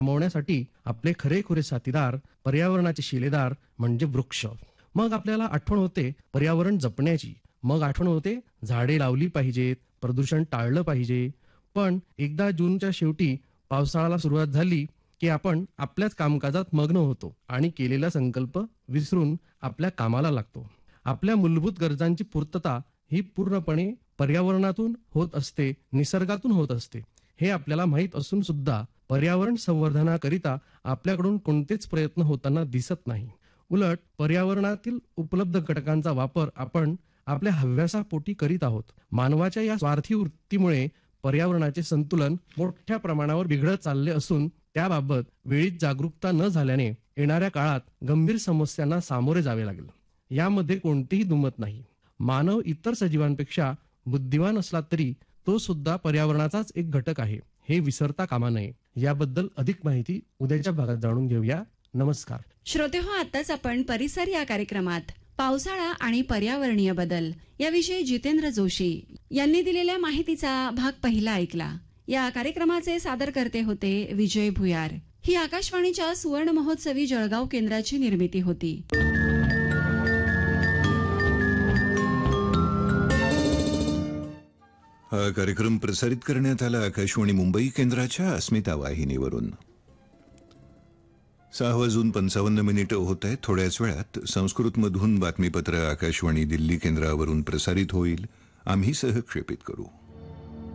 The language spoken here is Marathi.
गमावण्यासाठी आपले खरेखुरे साथीदार पर्यावरणाचे शिलेदार म्हणजे वृक्ष. मग आपल्याला आठवण होते पर्यावरण जपण्याची. मग आठवण होते झाडे लावली पाहिजेत, प्रदूषण टाळलं पाहिजे. पण एकदा जूनच्या शेवटी पावसाळ्याला सुरुवात झाली की आपण आपल्याच कामकाजात मग्न होतो आणि केलेला संकल्प विसरून आपल्या कामाला लागतो. आपल्या मूलभूत गरजांची पूर्तता ही पूर्णपणे पर्यावरणातून होत असते, निसर्गातून होत असते. हे आपल्याला माहीत असून सुद्धा पर्यावरण संवर्धनाकरिता आपल्याकडून कोणतेच प्रयत्न होताना दिसत नाही. उलट पर्यावरणातील उपलब्ध घटकांचा वापर आपण आपल्या हव्यासापोटी करीत आहोत. मानवाच्या या स्वार्थी वृत्तीमुळे पर्यावरणाचे संतुलन मोठ्या प्रमाणावर बिघडत चालले असून त्याबाबत वेळीच जागरूकता न झाल्याने येणाऱ्या काळात गंभीर समस्यांना सामोरे जावे लागेल. यामध्ये कोणतीही दुमत नाही. मानव इतर सजीवांपेक्षा बुद्धिवान असला तरी तो सुद्धा पर्यावरणाचाच एक घटक आहे, हे विसरता कामा नये. याबद्दल अधिक माहिती उद्याच्या भागात जाणून घेऊया. नमस्कार श्रोतेहो, आताच आपण परिसर या कार्यक्रमात पावसाळा आणि पर्यावरणीय बदल याविषयी जितेंद्र जोशी यांनी दिलेल्या माहितीचा भाग पहिला ऐकला. या कार्यक्रमाचे सादरकर्ते होते विजय भुयार. ही आकाशवाणीच्या सुवर्ण महोत्सवी जळगाव केंद्राची निर्मिती होती. हा कार्यक्रम प्रसारित करण्यात आला आकाशवाणी मुंबई केंद्राच्या अस्मिता वाहिनीवरून. 6:55 होत आहेत. थोड्याच वेळात संस्कृतमधून बातमीपत्र आकाशवाणी दिल्ली केंद्रावरून प्रसारित होईल. आम्ही सहक्षेपित करू.